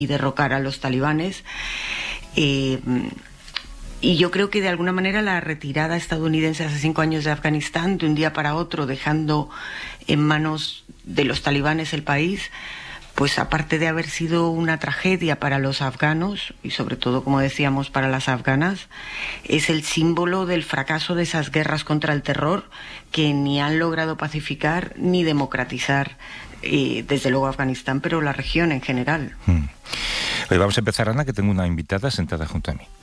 derrocar a los talibanes. Y yo creo que de alguna manera la retirada estadounidense hace 5 años de Afganistán, de un día para otro, dejando en manos de los talibanes el país, pues aparte de haber sido una tragedia para los afganos y sobre todo, como decíamos, para las afganas, es el símbolo del fracaso de esas guerras contra el terror que ni han logrado pacificar ni democratizar, desde luego Afganistán, pero la región en general. Hoy vamos a empezar, Ana, que tengo una invitada sentada junto a mí.